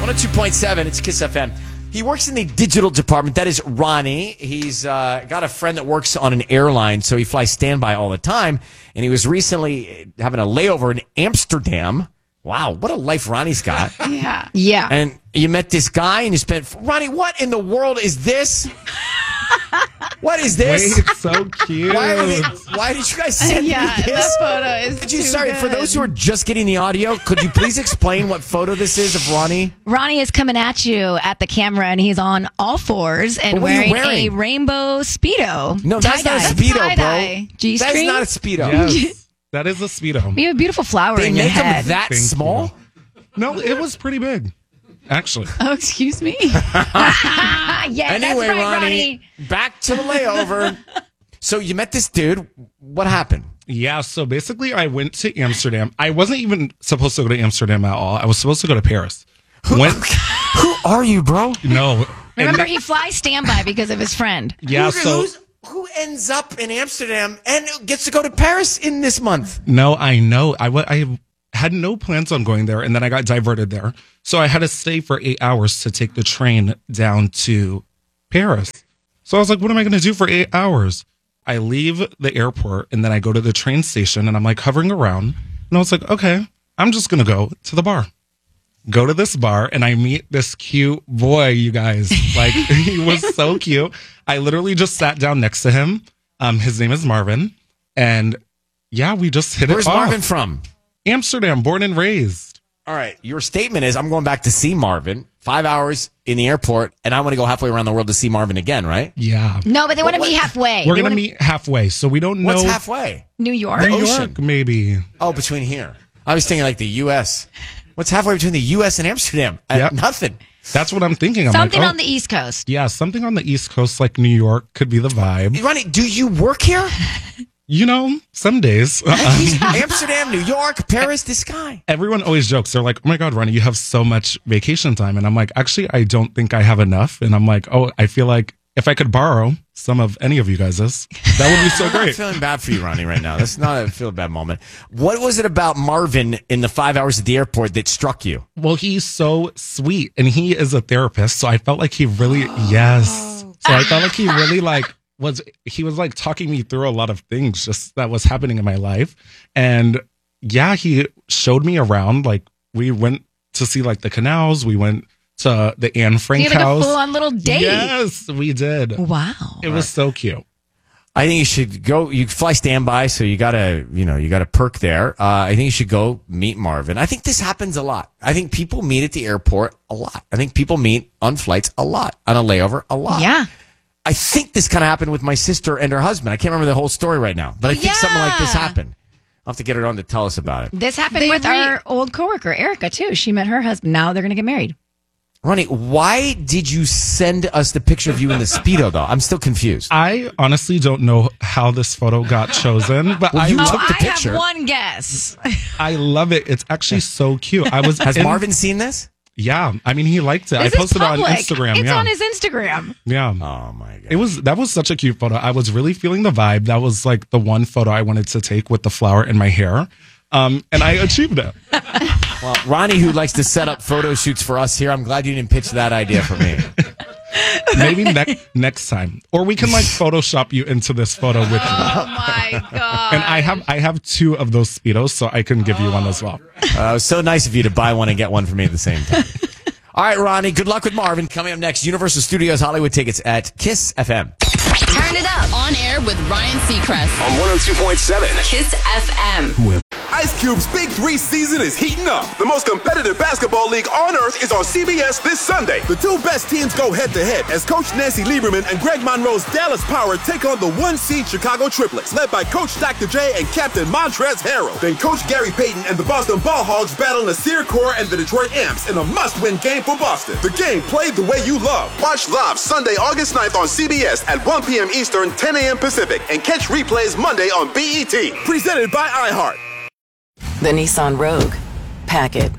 102.7, it's Kiss FM. He works in the digital department. That is Ronnie. He's got a friend that works on an airline, so he flies standby all the time. And he was recently having a layover in Amsterdam. Wow, what a life Ronnie's got. Yeah. And you met this guy and you spent... Ronnie, what in the world is this? What is this? Wait, it's so cute. Why did you guys send me this? That photo is Sorry, for those who are just getting the audio, could you please explain what photo this is of Ronnie? Ronnie is coming at you at the camera, and he's on all fours and What are you wearing a rainbow Speedo. No, that's not a Speedo, bro. G-string? That's not a Speedo. Yes, that is a Speedo. You have a beautiful flower They in your make head. them that Thank small? you. No, it was pretty big, actually. Oh, excuse me. Yeah, Anyway, that's right, Ronnie, back to the layover. So you met this dude. What happened? Yeah, so basically I went to Amsterdam. I wasn't even supposed to go to Amsterdam at all. I was supposed to go to Paris. Who are you, bro? No. Remember, he flies standby because of his friend. Yeah, Who ends up in Amsterdam and gets to go to Paris in this month? No, I know. I had no plans on going there, and then I got diverted there. So I had to stay for 8 hours to take the train down to Paris. So I was like, what am I going to do for 8 hours? I leave the airport, and then I go to the train station, and I'm like hovering around. And I was like, okay, I'm just going to go to the bar. Go to this bar, and I meet this cute boy, you guys. Like, he was so cute. I literally just sat down next to him. His name is Marvin. And yeah, we just hit Where's it off. Where's Marvin from? Amsterdam, born and raised. All right. Your statement is, I'm going back to see Marvin. 5 hours in the airport, and I want to go halfway around the world to see Marvin again, right? Yeah. No, but they want to meet halfway. We're going to meet halfway, so we don't know. What's halfway? New York. New Ocean. York, maybe. Oh, between here. I was thinking like the U.S. What's halfway between the U.S. and Amsterdam? Yep. Nothing. That's what I'm thinking. I'm Something like, on the East Coast. Yeah, something on the East Coast, like New York, could be the vibe. Ronnie, do you work here? You know, some days. Amsterdam, New York, Paris, this guy. Everyone always jokes. They're like, oh my God, Ronnie, you have so much vacation time. And I'm like, actually, I don't think I have enough. And I'm like, oh, I feel like if I could borrow some of any of you guys' that would be so I'm great. feeling bad for you, Ronnie, right now. That's not a feel bad moment. What was it about Marvin in the 5 hours at the airport that struck you? Well, he's so sweet, and he is a therapist. So I felt like he really, yes. So I felt like he really was talking me through a lot of things just that was happening in my life. And yeah, he showed me around. Like, we went to see like the canals. We went to the Anne Frank You had house. a full-on little date. Yes, we did. Wow. It was so cute. I think you should go. You fly standby, so you gotta perk there. I think you should go meet Marvin. I think this happens a lot. I think people meet at the airport a lot. I think people meet on flights a lot, on a layover a lot. Yeah. I think this kind of happened with my sister and her husband. I can't remember the whole story right now, but I think something like this happened. I'll have to get her on to tell us about it. This happened with our old coworker, Erica, too. She met her husband. Now they're going to get married. Ronnie, why did you send us the picture of you in the Speedo, though? I'm still confused. I honestly don't know how this photo got chosen, but Well, you took the I picture. have one guess. I love it. It's actually so cute. Has Marvin seen this? Yeah, I mean, he liked it. This I posted is it on public. Instagram. It's yeah. on his Instagram. Yeah. Oh my god. That was such a cute photo. I was really feeling the vibe. That was like the one photo I wanted to take with the flower in my hair. And I achieved it. Well, Ronnie, who likes to set up photo shoots for us here, I'm glad you didn't pitch that idea for me. Maybe next time. Or we can like Photoshop you into this photo with me. Oh, my God. And I have 2 of those Speedos, so I can give you one as well. It was so nice of you to buy one and get one for me at the same time. All right, Ronnie, good luck with Marvin. Coming up next, Universal Studios Hollywood tickets at Kiss FM. Turn it up. On air with Ryan Seacrest. On 102.7 Kiss FM. Ice Cube's Big 3 season is heating up. The most competitive basketball league on earth is on CBS this Sunday. The 2 best teams go head-to-head as Coach Nancy Lieberman and Greg Monroe's Dallas Power take on the 1-seed Chicago Triplets, led by Coach Dr. J and Captain Montrezl Harrell. Then Coach Gary Payton and the Boston Ball Hogs battle Nasir Kaur and the Detroit Amps in a must-win game for Boston. The game played the way you love. Watch live Sunday, August 9th on CBS at 1 p.m. Eastern, 10 a.m. Pacific, and catch replays Monday on BET. Presented by iHeart. The Nissan Rogue. Pack it.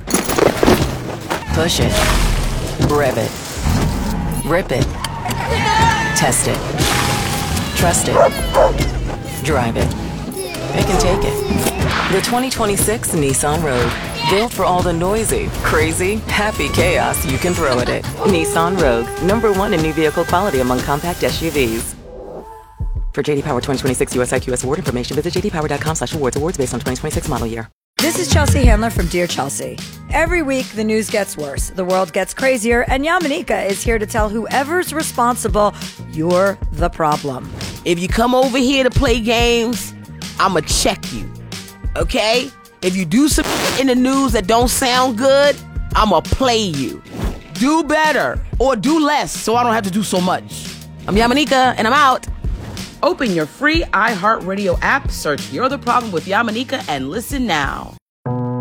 Push it. Rev it. Rip it. Test it. Trust it. Drive it. It can take it. The 2026 Nissan Rogue. Built for all the noisy, crazy, happy chaos you can throw at it. Nissan Rogue, #1 in new vehicle quality among compact SUVs. For JD Power 2026 US IQS award information, visit jdpower.com/awards. Awards based on 2026 model year. This is Chelsea Handler from Dear Chelsea. Every week, the news gets worse, the world gets crazier, and Yamanika is here to tell whoever's responsible, you're the problem. If you come over here to play games, I'ma check you, okay? If you do some in the news that don't sound good, I'ma play you. Do better or do less so I don't have to do so much. I'm Yamanika, and I'm out. Open your free iHeartRadio app, search You're the Problem with Yamanika, and listen now.